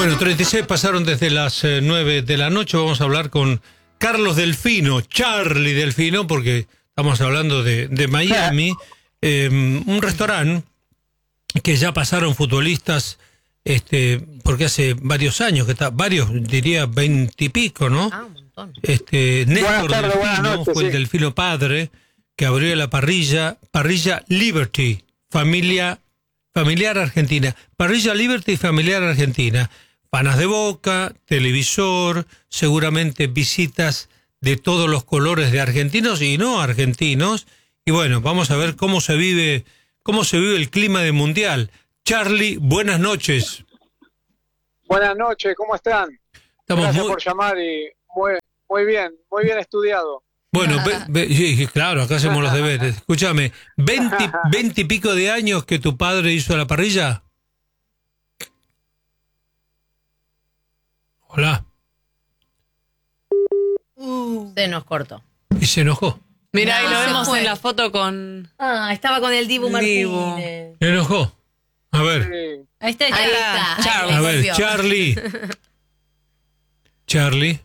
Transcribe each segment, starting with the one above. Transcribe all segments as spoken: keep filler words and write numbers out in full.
Bueno, treinta y seis pasaron desde las eh, nueve de la noche. Vamos a hablar con Carlos Delfino, Charlie Delfino, porque estamos hablando de, de Miami. Eh, un restaurante que ya pasaron futbolistas, este, porque hace varios años que está, varios, diría veintipico, ¿no? Ah, un montón. Este, Néstor tardes, Delfino noches, fue sí. el Delfino padre que abrió la parrilla, parrilla Liberty, familia, familiar argentina. Parrilla Liberty, familiar argentina. Panas de boca, televisor, seguramente visitas de todos los colores de argentinos y no argentinos. Y bueno, vamos a ver cómo se vive, cómo se vive el clima de mundial. Charlie, buenas noches. Buenas noches, ¿cómo están? Estamos Gracias muy, por llamar y muy, muy bien, muy bien estudiado. bueno, ve, ve, sí, claro, acá hacemos los deberes. Escúchame, veinte, veinte y pico de años que tu padre hizo la parrilla. Hola. Uh, se nos cortó. Y se enojó. Mirá, No, y lo se vemos fue. en la foto con... Ah, estaba con el Dibu Dibu. Martínez. Se enojó. A ver, Sí. Ahí está, Ahí ya está. Charlie. a ahí ver, volvió. Charlie. Charlie.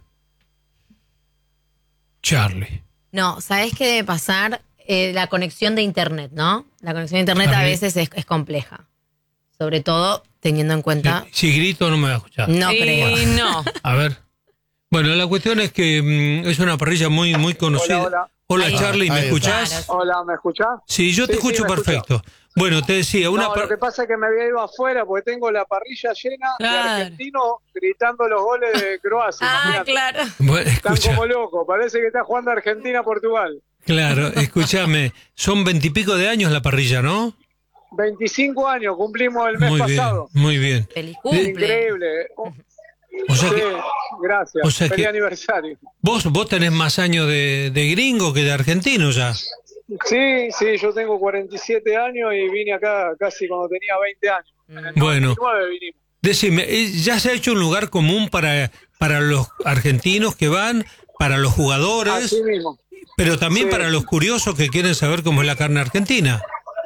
Charlie. No, ¿sabés qué debe pasar? Eh, la conexión de internet, ¿no? La conexión de internet A a ver. veces es, es compleja. Sobre todo teniendo en cuenta... Si grito no me va a escuchar. No y creo. no. A ver. Bueno, la cuestión es que mm, es una parrilla muy muy conocida. Hola, hola. Hola, Ahí- Charlie, ¿me ahí escuchás? Claro. Hola, ¿me escuchás? Sí, yo te Sí, sí, escucho me perfecto. Bueno, te decía, una No, par- lo que pasa es que me había ido afuera porque tengo la parrilla llena Claro. de argentinos gritando los goles de Croacia. Ah, Imagínate. claro. Bueno, Están escucha, como locos, parece que está jugando Argentina-Portugal. claro, escúchame, son veintipico de años la parrilla, ¿no? veinticinco años cumplimos el mes Muy bien, pasado. muy bien. Feliz cumple. Increíble. Oh, O sea sí, que gracias. o sea Feliz que- aniversario. vos, vos tenés más años de, de gringo que de argentino ya. Sí, sí, yo tengo cuarenta y siete años y vine acá casi cuando tenía veinte años. En el Bueno. noventa y nueve vinimos. Decime, ¿eh, ¿ya se ha hecho un lugar común para, para los argentinos que van, para los jugadores, Así mismo. pero también Sí. para los curiosos que quieren saber cómo es la carne argentina?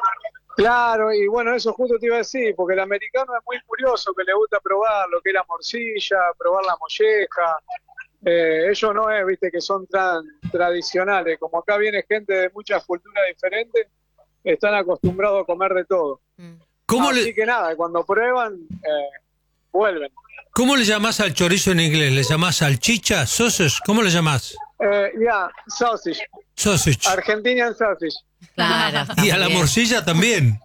Claro, y bueno, eso justo te iba a decir, porque el americano es muy curioso, que le gusta probar lo que es la morcilla, probar la molleja. Eh, ellos no es, viste, que son tan tradicionales. Como acá viene gente de muchas culturas diferentes, están acostumbrados a comer de todo. ¿Cómo Así le, que nada, cuando prueban, eh, vuelven. ¿Cómo le llamás al chorizo en inglés? ¿Le llamás salchicha? ¿Sausage? ¿Cómo le llamás? Eh, Ya, sausage, Sausage. Argentinian sausage, Claro. Y a la bien. morcilla también.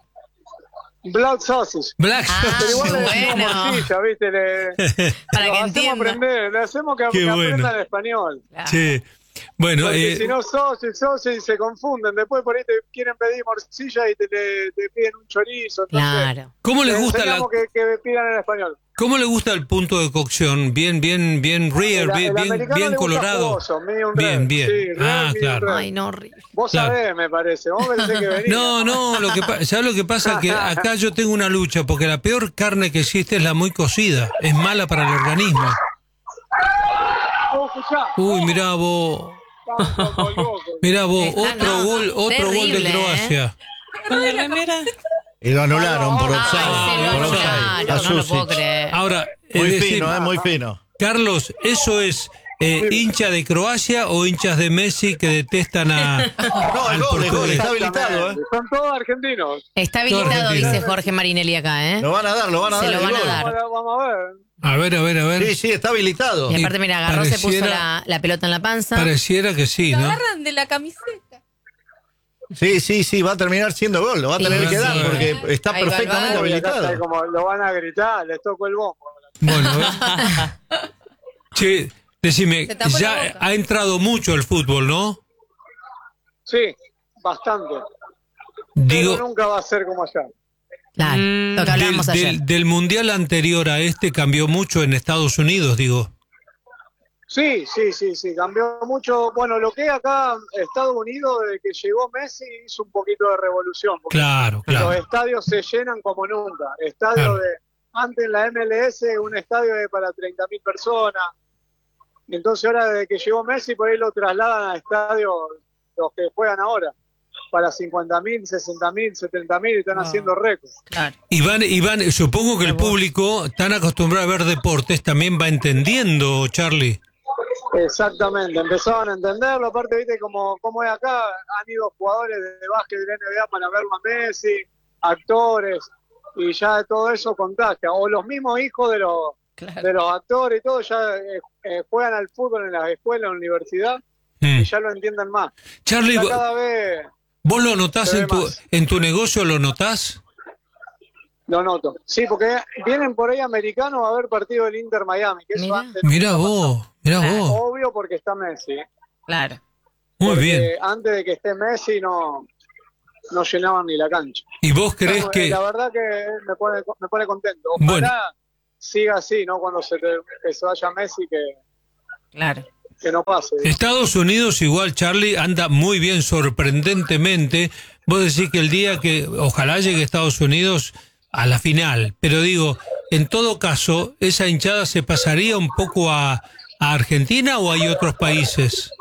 blood sausage. Black Ah, Pero igual sausage. le decimos bueno. morcilla, viste, le, Para lo que hacemos entienda. aprender, le hacemos que, Qué que bueno. aprendan español. Sí. Bueno, Porque eh, si no sausage, sausage se confunden. Después por ahí te quieren pedir morcilla y te, le- te piden un chorizo. Entonces, Claro. ¿cómo les les gusta la, enseñamos que, que pidan en español. cómo le gusta el punto de cocción? Bien, bien, bien rear, El- bien, el bien, americano bien le gusta colorado. jugoso, medium Bien, rare. bien. Sí, rare, Ah, medium claro. rare. Ay, no, horrible. Vos Claro. sabés, me parece. Vos pensé que venís. No, no, lo que pa- ¿sabes lo que pasa? Que acá yo tengo una lucha, porque la peor carne que existe es la muy cocida. Es mala para el organismo. Vos escuchá. Uy, mirá vos, Estamos como locos. mirá vos, Está- otro no, gol, otro gol de terrible, ¿eh? Croacia. Con la remera. Y lo anularon por Ay, offside. Ay, se lo por offside. anularon, A no lo puedo Susic. creer. Ahora, es Muy decir, fino, eh, muy fino. Carlos, ¿eso es eh, hincha de Croacia o hinchas de Messi que detestan a, No, el al gol, el gol portugués? está habilitado, ¿eh? Son todos argentinos. Está Todo habilitado, argentino. dice Jorge Marinelli acá, ¿eh? Lo van a dar, lo van a Se dar. lo el van a gol. dar. Vamos a, vamos a ver. A ver, a ver, a ver. Sí, sí, está habilitado. Y aparte, mira, agarró, se puso Pareciera- la, la pelota en la panza. Pareciera que sí, Lo ¿no? agarran de la camiseta. Sí, sí, sí, va a terminar siendo gol. Lo va a Sí, tener que sí. dar porque está Ahí va el perfectamente VAR. Y acá está habilitado. como lo van a gritar, les tocó el bombo. Bueno, a ver. Che, decime, Se tapó la ya boca. ha entrado mucho el fútbol, ¿no? Sí, bastante. Digo, Pero nunca va a ser como allá. Claro, Mm. lo que del, hablamos ayer. del- del mundial anterior a este cambió mucho en Estados Unidos, digo. Sí, sí, sí, sí, cambió mucho. Bueno, lo que es acá Estados Unidos, desde que llegó Messi, hizo un poquito de revolución. Porque Claro, los claro. estadios se llenan como nunca. Estadio Claro. de, antes en la M L S, un estadio de para treinta mil personas. Entonces ahora desde que llegó Messi, por ahí lo trasladan a estadios los que juegan ahora. para cincuenta mil, sesenta mil, setenta mil y están No. haciendo récords. Claro. Y van, y van, supongo que el público, tan acostumbrado a ver deportes, también va entendiendo, Charlie. Exactamente, empezaban a entenderlo, aparte, viste, como, como es acá, han ido jugadores de básquet de la N B A para verlo a Messi, actores, y ya todo eso contagia, o los mismos hijos de los, Claro. de los actores y todo, ya eh, eh, juegan al fútbol en las escuelas, en la universidad, Mm. y ya lo entienden más. Charlie, Ya vo- cada vez ¿vos lo notás Se ve en tu, más. en tu negocio? ¿Lo notás? lo noto. Sí, porque vienen por ahí americanos a ver partido del Inter Miami, que eso Mirá. antes Mirá vos, mirá vos. obvio porque está Messi. Claro. Muy Porque bien. antes de que esté Messi no, no llenaban ni la cancha. ¿Y vos crees No, que...? La verdad que me pone, me pone contento. Ojalá Bueno. siga así, ¿no? Cuando se, te- que se vaya Messi, que, Claro. que no pase. Estados Unidos igual, Charlie, anda muy bien sorprendentemente. Vos decís que el día que ojalá llegue Estados Unidos a la final, pero digo, en todo caso, ¿esa hinchada se pasaría un poco a, a Argentina o hay otros países?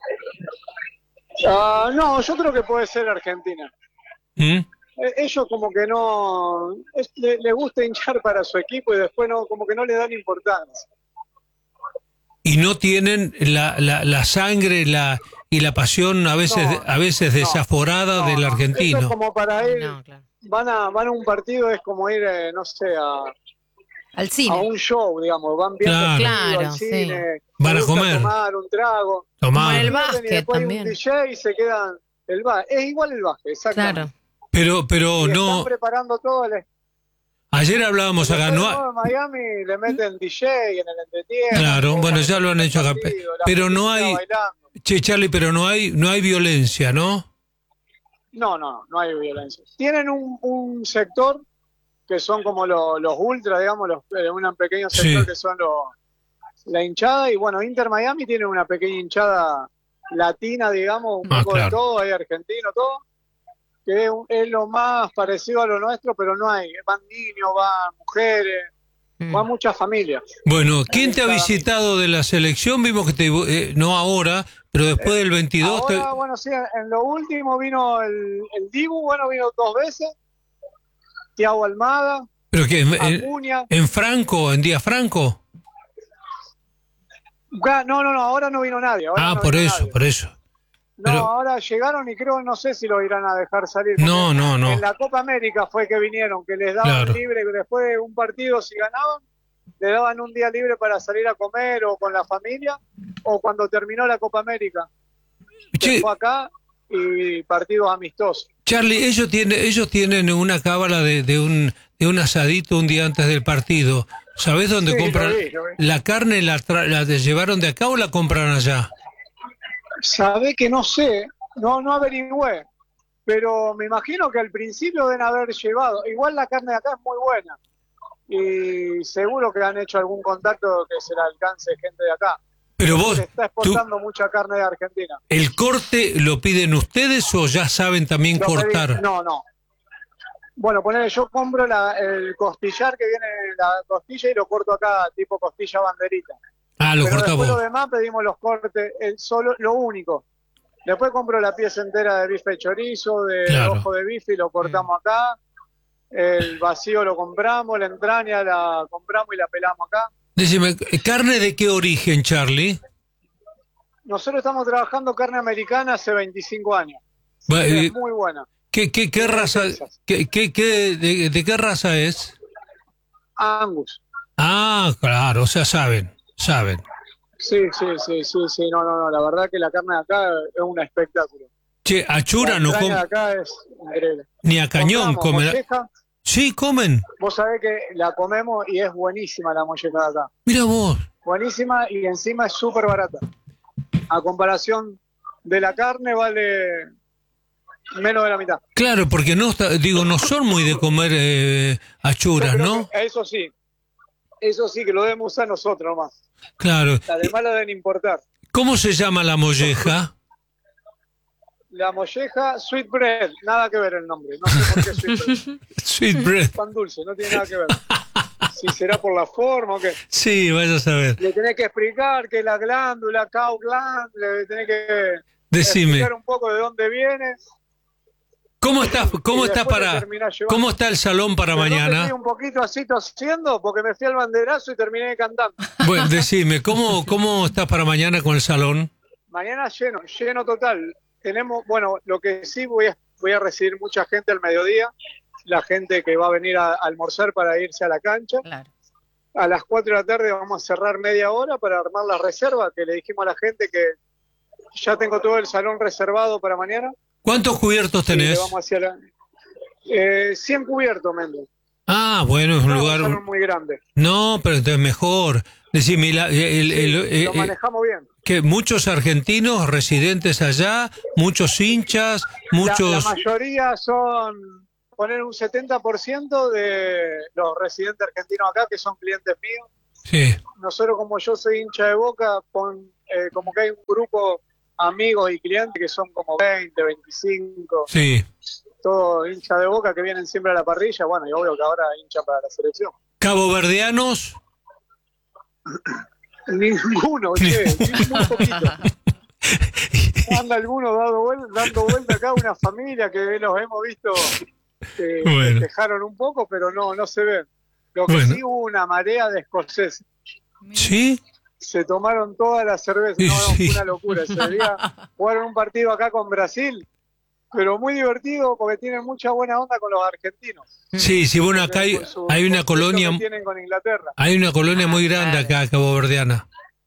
Ah, no, yo creo que puede ser Argentina. ¿Mm? Eh, Ellos como que no... es- le, le gusta hinchar para su equipo y después no como que no le dan importancia. Y no tienen la, la, la sangre la, y la pasión a veces, No, a veces no, desaforada No, del no. argentino. Eso es como para ir... No, claro. Van a, van a un partido, es como ir, eh, no sé, a... Al a cine. un show, digamos, van viendo Claro. el partido, Claro, al sí. cine, Van a les gusta comer. tomar un trago, Tomá. Como en el pierden y básquet después hay también. un D J y se quedan el ba- es igual el básquet, exactamente. Claro. Pero, pero Y no. están preparando todo el Ayer hablábamos acá, después, no, ¿no? En Miami le meten D J en el entretiempo. Claro, o bueno, cuando ya lo han empieza hecho el acá, partido, la pero no gente hay- bailando. che, Charlie, pero no hay, no hay violencia, ¿no? No, no, no hay violencia. Tienen un, un sector que son como los, los ultras, digamos, los, eh, un pequeño sector Sí. que son los la hinchada, y bueno, Inter Miami tiene una pequeña hinchada latina, digamos, un Ah, poco claro. de todo, hay argentino, todo, que es, es lo más parecido a lo nuestro, pero no hay, van niños, van mujeres, Mm. van muchas familias. Bueno, ¿quién te ha Cada visitado de la selección? Vimos que te, eh, no ahora, pero después del veintidós te- Ahora, bueno, sí, en, en lo último vino el, el Dibu, bueno, vino dos veces, Thiago Almada, ¿pero qué? ¿En, en- Acuña. en Franco, en Día Franco? Ga- No, no, no, ahora no vino nadie. Ahora Ah, no por vino eso, nadie. por eso. No, pero- ahora llegaron y creo, no sé si lo irán a dejar salir. porque No, no, no. En la Copa América fue que vinieron, que les daban Claro. libre, que después de un partido, si ganaban, le daban un día libre para salir a comer o con la familia, o cuando terminó la Copa América, que Che, fue acá, y partidos amistosos. Charlie, ellos tienen, ellos tienen una cábala de, de un de un asadito un día antes del partido. ¿Sabés dónde Sí, compran? lo vi, lo vi. ¿La carne la, tra- la llevaron de acá o la compran allá? Sabe que no sé, no, no averigüé, pero me imagino que al principio deben haber llevado. Igual la carne de acá es muy buena y seguro que han hecho algún contacto que se le alcance gente de acá. Pero vos, Se está tú, exportando mucha carne de Argentina. ¿el corte lo piden ustedes o ya saben también Lo pedí- cortar? No, no. Bueno, ponele, yo compro la, el costillar que viene la costilla y lo corto acá, tipo costilla banderita. Ah, lo Pero cortás después vos. lo demás pedimos los cortes, el solo, lo único. Después compro la pieza entera de bife de chorizo, de Claro. ojo de bife y lo cortamos acá. El vacío lo compramos, la entraña la compramos y la pelamos acá. Decime, ¿carne de qué origen, Charlie? Nosotros estamos trabajando carne americana hace veinticinco años. Va, Y eh, es muy buena. ¿Qué, qué, qué raza, qué, qué, qué- de, de qué raza es? Angus. Ah, claro, o sea, saben, saben. Sí, sí, sí, sí, sí. No, no, no. La verdad que la carne de acá es un espectáculo. Che, achura La no entraña de comen, acá es increíble. ni a cañón Compramos comen. molleja. Sí, comen. Vos sabés que la comemos y es buenísima la molleja de acá. Mira vos. Buenísima y encima es súper barata. A comparación de la carne vale menos de la mitad. Claro, porque no está- digo, no son muy de comer eh, achuras, Yo creo ¿no? que eso sí, eso sí que lo debemos usar nosotros nomás. Claro. Además lo deben importar. ¿Cómo se llama la molleja? La molleja Sweet Bread, nada que ver el nombre. No sé por qué Sweet Bread. Sweet bread. Pan dulce, no tiene nada que ver. Si será por la forma o qué. Sí, vaya a saber. Le tenés que explicar que la glándula, cow gland, le tenés que Decime. explicar un poco de dónde viene. ¿Cómo estás, cómo Y está después le para, terminá llevando. cómo está el salón para Perdón que mañana? estoy un poquito así tosiendo porque me fui al banderazo y terminé cantando. Bueno, decime, ¿cómo, cómo estás para mañana con el salón? Mañana lleno, lleno total. Tenemos, bueno, lo que sí voy a, voy a recibir mucha gente al mediodía, la gente que va a venir a, a almorzar para irse a la cancha. Claro. A las cuatro de la tarde vamos a cerrar media hora para armar la reserva, que le dijimos a la gente que ya tengo todo el salón reservado para mañana. ¿Cuántos cubiertos Y le tenés? vamos hacia la, eh, cien cubiertos, Méndez. Ah, bueno, es un No, lugar... un salón muy grande. No, pero entonces mejor. Decime, la- el- el- eh, Lo eh, manejamos bien. que muchos argentinos residentes allá, muchos hinchas, La, muchos... la mayoría son, poner un setenta por ciento de los residentes argentinos acá, que son clientes míos. Sí, Nosotros, como yo soy hincha de Boca, pon, eh, como que hay un grupo amigos y clientes que son como veinte, veinticinco, sí. todos hinchas de Boca que vienen siempre a la parrilla. Bueno, y obvio que ahora hincha para la selección. Caboverdianos, Ninguno, che, ni muy poquito. Anda alguno dando vuelta, dando vuelta acá, una familia que los hemos visto que Bueno. dejaron un poco, pero no, no se ven. Lo que Bueno. sí hubo una marea de escoceses. ¿sí? Se tomaron toda la cerveza, Sí, no, no, sí. fue una locura. Ese día jugaron un partido acá con Brasil, pero muy divertido porque tienen mucha buena onda con los argentinos. Sí, sí, bueno, acá hay, Con su hay una conflicto colonia... que tienen con Inglaterra. Hay una colonia muy grande acá, caboverdiana.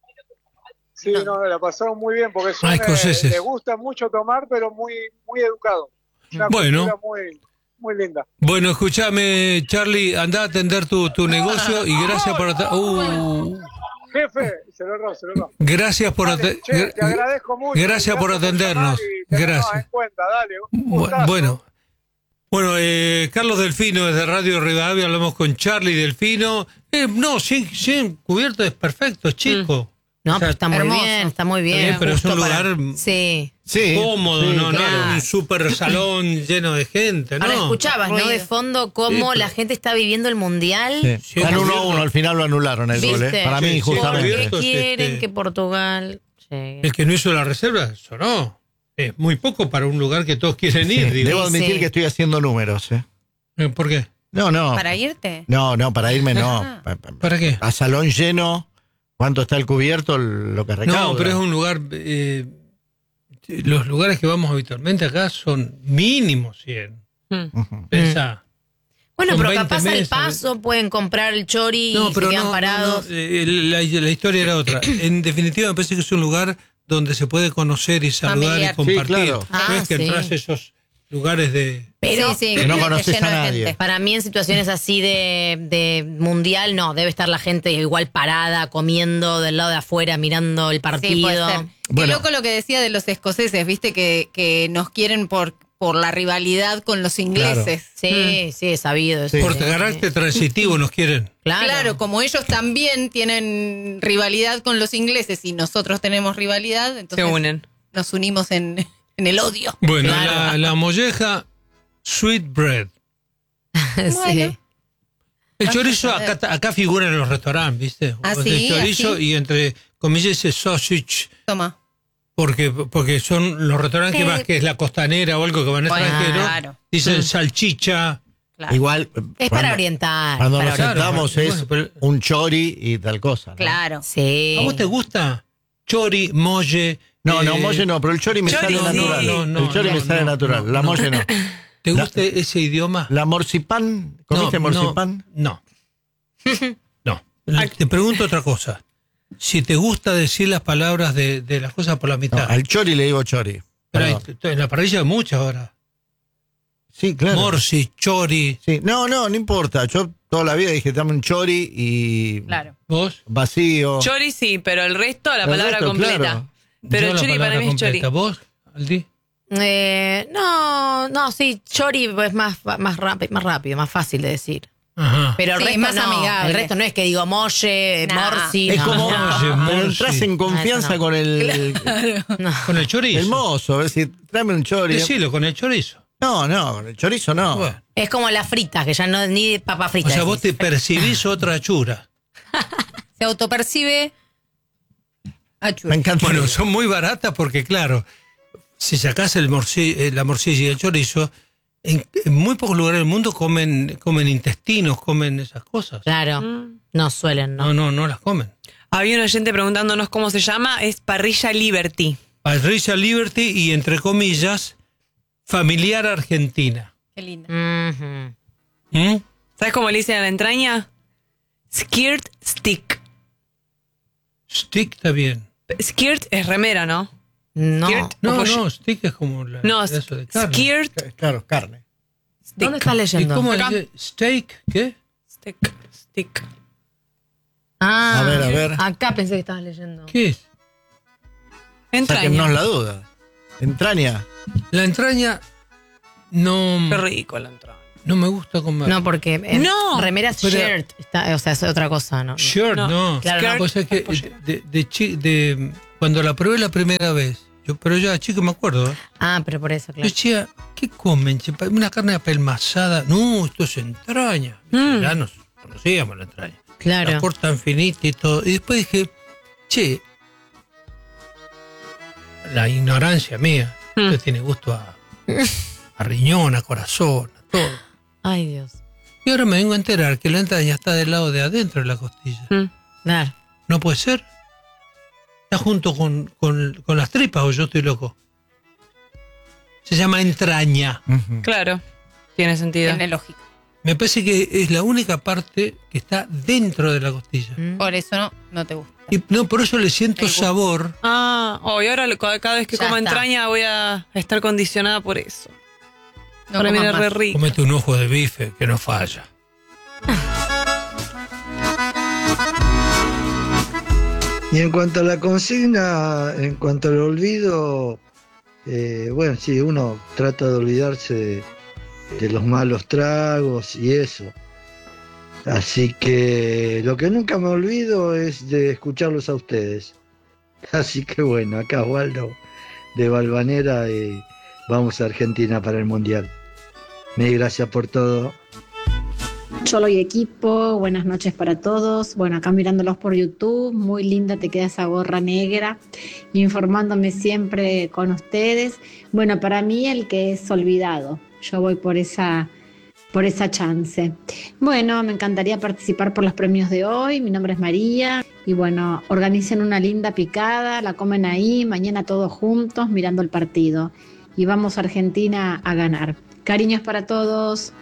Sí, no, la pasaron muy bien porque son, Ah, eh, escoceses. les gusta mucho tomar, pero muy muy educados. Una Bueno. cultura muy, muy linda. Bueno, escúchame, Charlie, anda a atender tu, tu negocio y gracias por... ata- Uh, Jefe, se lo erró, se lo erró. gracias por... Dale, ate- che, te agradezco mucho. Gracias por atendernos. llamar y tenernos Gracias. en cuenta, dale. un Bu- gustazo. Bueno, bueno eh, Carlos Delfino desde Radio Rivadavia, hablamos con Charlie Delfino. Eh, no, sí, sí, cubierto es perfecto, es chico. No, O sea, pero está muy hermoso. bien, está muy bien. Está bien, pero es un justo para- lugar Sí. Sí. cómodo, sí, no, claro. no un super salón lleno de gente, ¿no? Ahora escuchabas, ¿no? Ruido. De fondo cómo Sí, pero- la gente está viviendo el mundial. Sí. Sí, Van cubierto. uno a uno, al final lo anularon el gol, ¿Viste? ¿eh? Para Sí, mí, sí, justamente. cubierto. Porque quieren este- que Portugal llegue. El que no hizo la reserva, eso no. Es muy poco para un lugar que todos quieren ir, Sí, digo. debo admitir Sí. que estoy haciendo números, ¿eh? Eh, ¿Por qué? No, no. ¿Para irte? No, no, para irme no. Pa- pa- ¿Para qué? A salón lleno, ¿cuánto está el cubierto? Lo que recauda. No, pero es un lugar... eh, los lugares que vamos habitualmente acá son mínimo cien. Mm. Ujú. Pensá. Bueno, Con pero veinte capaz al mesas. paso pueden comprar el chori No, y pero se quedan no, parados. no, no, eh, la, la historia era otra. En definitiva, me parece que es un lugar donde se puede conocer y saludar Familiar. y compartir. Sí, claro. No Ah, es que sí. entras a esos lugares de... Pero sí, sí, que no conoces lleno a de nadie. gente. para mí en situaciones así de, de mundial, no, debe estar la gente igual parada, comiendo del lado de afuera, mirando el Sí, partido. puede ser. Bueno. Qué loco lo que decía de los escoceses, viste, que, que nos quieren por, por la rivalidad con los ingleses. Sí, sí, he sabido eso. Sí. Por Sí. carácter transitivo nos quieren. Claro. Claro, como ellos también tienen rivalidad con los ingleses y nosotros tenemos rivalidad, entonces Se unen. nos unimos en, en el odio. Bueno, Claro. la, la molleja, sweet bread. Sí. El Ah, chorizo a ver. acá, acá figura en los restaurantes, ¿viste? ¿Ah, O sea, sí? el chorizo ¿Así? y entre comillas el sausage, Toma. porque, porque son los restaurantes que Eh. más que es la costanera o algo que van Bueno, extranjero, claro. dicen Mm. salchicha. Claro. Igual. Es para orientar. Cuando para nos orientar. sentamos Claro, es bueno, pero- un chori y tal cosa. ¿no? Claro. Sí. ¿A vos te gusta? Chori, molle. No, no, eh, molle no, pero el chori me Chori, sale sí. natural. No, no, el chori no, me sale no, natural. no, la no. molle no. ¿Te La- gusta ese idioma? ¿La morcipán? ¿Comiste No, morcipán? No. No. No. Te pregunto otra cosa. Si te gusta decir las palabras de, de las cosas por la No, mitad. al chori le digo chori. Pero hay- Perdón. en la parrilla hay muchas ahora. Sí, claro. Morsi, chori. Sí. No, no, no importa. Yo toda la vida dije, dame un chori y Claro. ¿Vos? vacío. Chori sí, pero el resto, la El palabra resto, completa. claro. Pero Yo la chori para palabra mí es chori. completa. ¿Vos, Aldi? Eh, no, no, sí, chori es más, más, rápido, más rápido, más fácil de decir. Ajá. Pero el Sí, resto más no, amigable. el resto no es que digo molle, Nah. morsi. Es no, como. no, Oye, pero Morsi. entras en confianza Ah, eso no. con el, no. Con el chorizo. el mozo. Es decir, tráeme un chori. Decilo, con el chorizo. No, no, con el chorizo no. Bueno. Es como las fritas, que ya no ni papa O frita. sea, vos te decís. percibís otra chura. Se autopercibe achura. Me encanta. Bueno, son muy baratas porque, claro, si sacás el morci- eh, la morcilla y el chorizo, En, en muy pocos lugares del mundo comen, comen intestinos, comen esas cosas. Claro, Mm. no suelen, ¿no? No, no, no las comen. Había un oyente preguntándonos cómo se llama. Es Parrilla Liberty. Parrilla Liberty y, entre comillas, familiar argentina. Qué linda. Ujú. ¿Mm? ¿Sabes cómo le dicen a la entraña? Skirt stick. Stick está bien. Skirt es remera, ¿no? No. Skirt. No, Como no, stick es como la, No, el pedazo de carne. skirt Claro, carne. stick. ¿Dónde estás ¿Y leyendo? cómo Acá. dice? ¿Steak? ¿Qué? Stick. Stick. Ah, A ver, a ver. acá pensé que estabas leyendo. ¿Qué es? Entraña. Sáquennos la duda. Entraña. La entraña no, Qué rico la entraña. no me gusta comer. No, porque en No. remeras Pero- shirt, está, o sea, es otra cosa, ¿no? Shirt, No, no. claro, La no. cosa es que de, de, chi- de- cuando la probé la primera vez, yo, pero ya chico me acuerdo, ¿eh? Ah, pero por eso, Yo claro. decía, ¿qué comen? che? Una carne apelmazada. No, esto es entraña. Mm. Ya nos conocíamos la entraña. La Claro. cortan finita y todo. Y después dije, che, la ignorancia mía, Mm. esto tiene gusto a, a riñón, a corazón, a todo. Ay, Dios. Y ahora me vengo a enterar que la entraña está del lado de adentro de la costilla. Mm. Claro. ¿No puede ser? ¿Está junto con, con, con las tripas o yo estoy loco? Se llama entraña. Claro. Tiene sentido. Tiene lógica. Me parece que es la única parte que está dentro de la costilla. Mm. Por eso no, no te gusta. Y no, por eso le siento El gusto. sabor. Ah, oh, y ahora lo- cada cada vez que Ya coma está. entraña voy a estar condicionada por eso. No Para mí comas era re más. rico. Comete un ojo de bife que no falla. Y en cuanto a la consigna, en cuanto al olvido, eh, bueno, sí, uno trata de olvidarse de, de los malos tragos y eso. Así que lo que nunca me olvido es de escucharlos a ustedes. Así que bueno, acá Waldo de Valvanera y vamos a Argentina para el Mundial. Mil gracias por todo. Cholo y equipo, buenas noches para todos. Bueno, acá mirándolos por YouTube, muy linda te queda esa gorra negra, informándome siempre con ustedes. Bueno, para mí el que es olvidado, yo voy por esa, por esa chance. Bueno, me encantaría participar por los premios de hoy, mi nombre es María y bueno, organicen una linda picada, la comen ahí, mañana todos juntos mirando el partido y vamos a Argentina a ganar. Cariños para todos.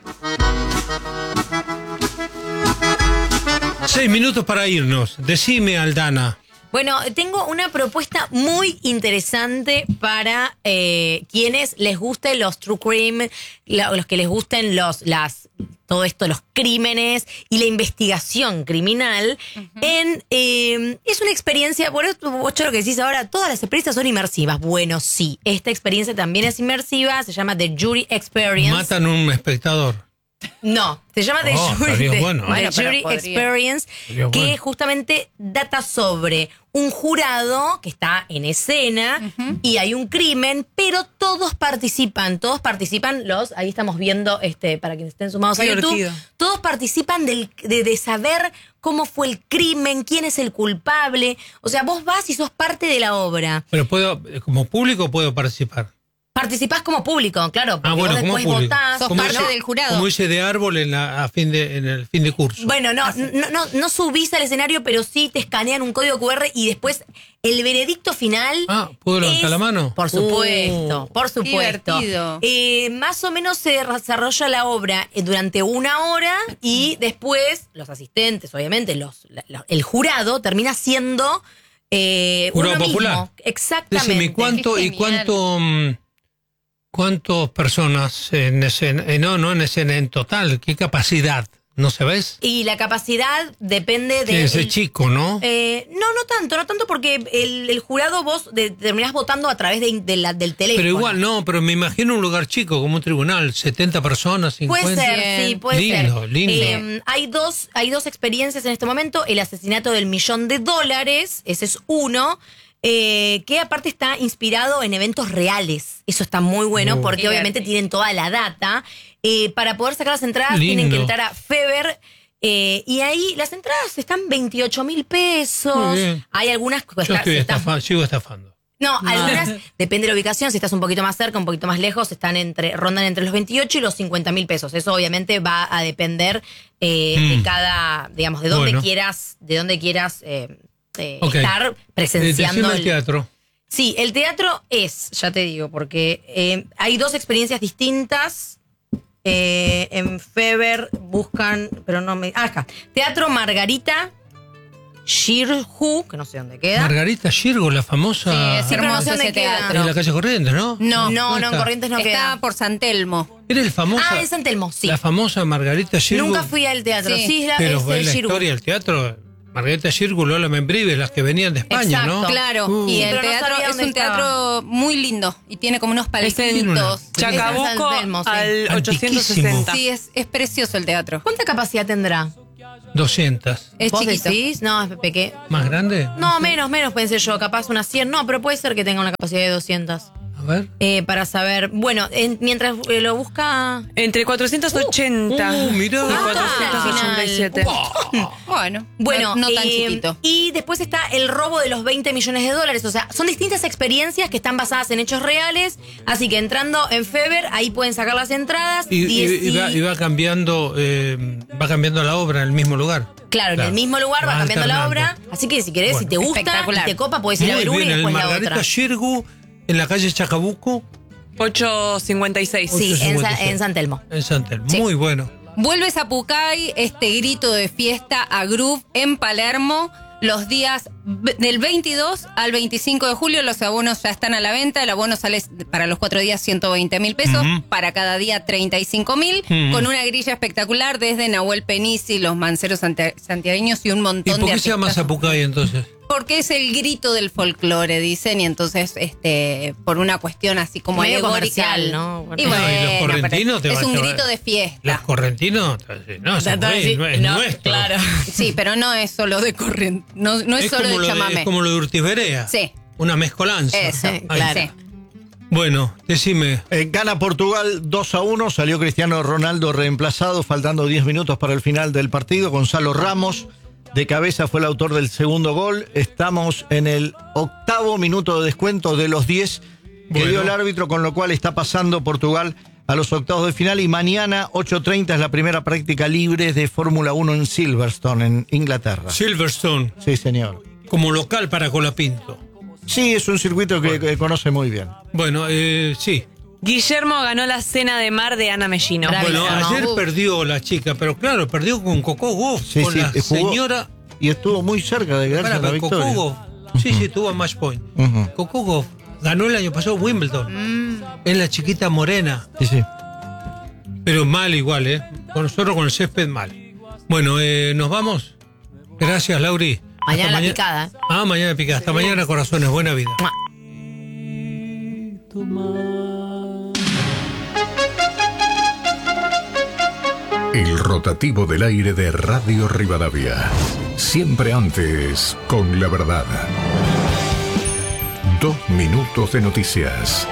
Seis minutos para irnos. Decime, Aldana. Bueno, tengo una propuesta muy interesante para eh, quienes les gusten los true crime, la- los que les gusten los, las, todo esto, los crímenes y la investigación criminal. En eh, es una experiencia, por eso vos, Cholo, lo que decís ahora, todas las experiencias son inmersivas. Bueno, sí, esta experiencia también es inmersiva, se llama The Jury Experience. Matan un espectador. No, se llama The Oh, Jury, estaría The- bueno. The Bueno, pero Jury podría. Experience, Estaría que bueno. justamente data sobre un jurado que está en escena y hay un crimen, pero todos participan, todos participan los, ahí estamos viendo, este, para quienes estén sumados Qué a YouTube, divertido. todos participan del, de, de saber cómo fue el crimen, quién es el culpable. O sea, vos vas y sos parte de la obra. Pero puedo, como público puedo participar. Participás como público, claro, porque Ah, bueno, vos como después público. votás. Sos Como parte ese- del jurado. Como hice de árbol en, la, a fin de, en el fin de curso. Bueno, no, no, no, no subís al escenario, pero sí te escanean un código cu erre y después el veredicto final. Ah, ¿puedo levantar es- la mano? Por supuesto, Oh. por supuesto. Divertido. Eh, más o menos se desarrolla la obra eh, durante una hora y después los asistentes, obviamente, los, la- la- el jurado termina siendo eh, Jurado uno popular. mismo. Exactamente. Decime, ¿cuánto Qué y genial. cuánto mm, cuántas personas en escena? Eh, no, no en escena, en total. ¿Qué capacidad? ¿No sabes? Y la capacidad depende Que de. ese el- chico, ¿no? Eh, no, no tanto, no tanto porque el, el jurado vos de- terminás votando a través de, de la- del teléfono. Pero igual, no, pero me imagino un lugar chico, como un tribunal, setenta personas, cincuenta. Puede ser, Bien. sí, puede Lindo, ser. lindo. Eh, hay dos, hay dos experiencias en este momento. El asesinato del millón de dólares, ese es uno, eh, que aparte está inspirado en eventos reales. Eso está muy bueno Oh. porque obviamente Divertido. tienen toda la data. Eh, para poder sacar las entradas Lindo. tienen que entrar a Feber. Eh, y ahí las entradas están veintiocho mil pesos. Muy bien. Hay algunas que Yo está- estoy se están- estafa- sigo estafando. No, algunas, depende de la ubicación, si estás un poquito más cerca, un poquito más lejos, están entre, rondan entre los veintiocho y los cincuenta mil pesos. Eso obviamente va a depender eh, Mm. de cada, digamos, de dónde Bueno. quieras, de dónde quieras eh, eh, Ok. estar Eh, presenciando. decime el el- teatro. Sí, el teatro es, ya te digo, porque eh, hay dos experiencias distintas. Eh, en Feber buscan, pero no me... Ah, acá. Teatro Margarita Shirhu, que no sé dónde queda. Margarita Shirgo, la famosa. Sí, es Sí, pero no hermoso sé dónde ese queda. teatro. En la calle Corrientes, ¿no? No, no, no, en está? Corrientes no Está queda. por San Telmo. Era el famoso. Ah, en San Telmo, sí. La famosa Margarita Shirgo. Nunca fui al teatro. Sí. Sí, es la, Pero es fue el la Shirhu. historia del teatro. Margarita Shirgo, Lola Membrives, las que venían de España, Exacto. ¿no? Claro, Uh. y el Pero no teatro sabía es dónde un teatro muy lindo y tiene como unos Es en palquitos. Chacabuco Es en San Telmo, sí. al ochocientos sesenta. Sí, es, es precioso el teatro. ¿Cuánta capacidad tendrá? doscientas. Es ¿Vos chiquito. decís? No, es pequeño. ¿Más grande? No, menos, menos pensé yo. Capaz unas cien. No, pero puede ser que tenga una capacidad de doscientas. A ver. Eh, para saber. Bueno, en- mientras eh, lo busca. Entre cuatrocientos ochenta Uh, mirá. y Ah, cuatrocientos ochenta y siete. Bueno, Bueno, no, no tan eh, chiquito. Y después está el robo de los veinte millones de dólares. O sea, son distintas experiencias que están basadas en hechos reales. Así que entrando en Feber, ahí pueden sacar las entradas. Y, y- Diez y va, y va cambiando eh, va cambiando la obra en el mismo lugar. Claro, en Claro. el mismo lugar va Va cambiando la obra. alternando. Así que si querés, Bueno. si te gusta y Espectacular. te copa, puedes ir a Muy ver una y bien, el después la Margarita otra. Shirgu en la calle Chacabuco, ochocientos cincuenta y seis. Sí, en, Sa- cincuenta y seis. en San Telmo. en Santel. Sí. Muy bueno. Vuelve Zapucay, este grito de fiesta a Groove en Palermo. Los días ve- del veintidós al veinticinco de julio los abonos ya están a la venta. El abono sale para los cuatro días ciento veinte mil pesos, Ujú. para cada día treinta y cinco mil, Ujú. con una grilla espectacular desde Nahuel Penisi, los manceros sante- santiagueños y un ¿Y montón por de qué se llama artistas. Zapucay entonces? Porque es el grito del folclore, dicen, y entonces, este, por una cuestión así como Medio alegórica. comercial, ¿no? Y No, y los bueno, correntinos pero te es van- un te grito van- de fiesta. Los correntinos, no, Zapucay no es No, nuestro. claro. Sí, pero no es solo de corriente, no, no es, solo como de lo chamamé. es como lo de Urtiberea. Sí. Una mezcolanza. Eso, Ahí claro. está. Bueno, decime. Eh, gana Portugal dos a uno, salió Cristiano Ronaldo reemplazado, faltando diez minutos para el final del partido. Gonzalo Ramos de cabeza fue el autor del segundo gol. Estamos en el octavo minuto de descuento de los diez que Bueno. dio el árbitro, con lo cual está pasando Portugal a los octavos de final. Y mañana, ocho treinta, es la primera práctica libre de Fórmula uno en Silverstone, en Inglaterra. Silverstone, Sí, señor. como local para Colapinto. Sí, es un circuito que, que conoce muy bien. Bueno, eh, sí. Guillermo ganó la cena de mar de Ana Mellino. Bravo. Bueno, Bravísimo. ayer Uf. perdió la chica, pero claro, perdió con Coco Gauff, Sí, con sí, la jugó- señora. Y estuvo muy cerca de quedarse Pará, en la pero Coco victoria. Gauff. Sí, sí, tuvo match point. Ujú. Coco Gauff ganó el año pasado Wimbledon. Es la chiquita morena, Sí, sí. pero mal igual, ¿eh? Con nosotros con el césped mal. Bueno, eh, ¿nos vamos? Gracias, Lauri. Mañana Hasta la picada. ¿eh? Ah, mañana picada. Hasta mañana, corazones. Buena vida. Mua. El rotativo del aire de Radio Rivadavia. Siempre antes, con la verdad. Dos minutos de noticias.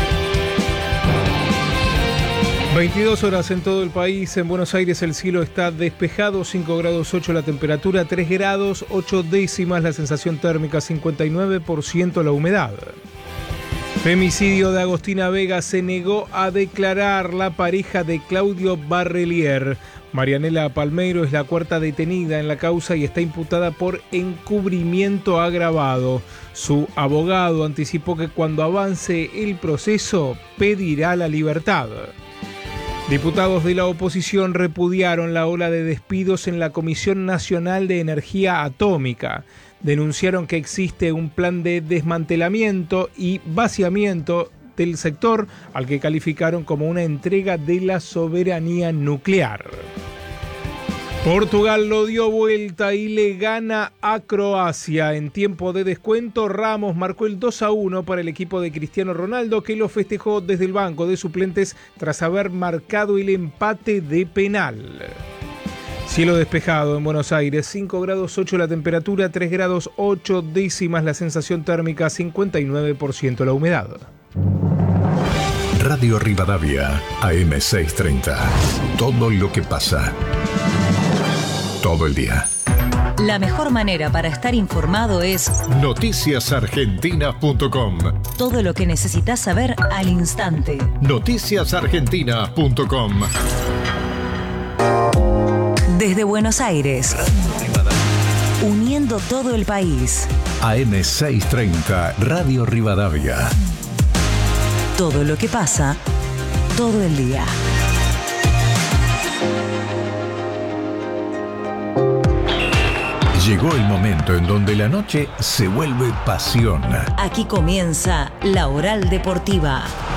veintidós horas en todo el país. En Buenos Aires el cielo está despejado, cinco grados ocho la temperatura, tres grados ocho décimas la sensación térmica, cincuenta y nueve por ciento la humedad. Femicidio de Agostina Vega, se negó a declarar la pareja de Claudio Barrelier. Marianela Palmeiro es la cuarta detenida en la causa y está imputada por encubrimiento agravado. Su abogado anticipó que cuando avance el proceso pedirá la libertad. Diputados de la oposición repudiaron la ola de despidos en la Comisión Nacional de Energía Atómica. Denunciaron que existe un plan de desmantelamiento y vaciamiento del sector, al que calificaron como una entrega de la soberanía nuclear. Portugal lo dio vuelta y le gana a Croacia. En tiempo de descuento, Ramos marcó el dos a uno para el equipo de Cristiano Ronaldo, que lo festejó desde el banco de suplentes tras haber marcado el empate de penal. Cielo despejado en Buenos Aires, cinco grados ocho la temperatura, tres grados ocho décimas la sensación térmica, cincuenta y nueve por ciento la humedad. Radio Rivadavia, A M seiscientos treinta. Todo lo que pasa. Todo el día. La mejor manera para estar informado es noticias argentinas punto com. todo lo que necesitas saber al instante. noticias argentinas punto com. Desde Buenos Aires, uniendo todo el país. A M seiscientos treinta, Radio Rivadavia. Todo lo que pasa, todo el día. Llegó el momento en donde la noche se vuelve pasión. Aquí comienza La Oral Deportiva.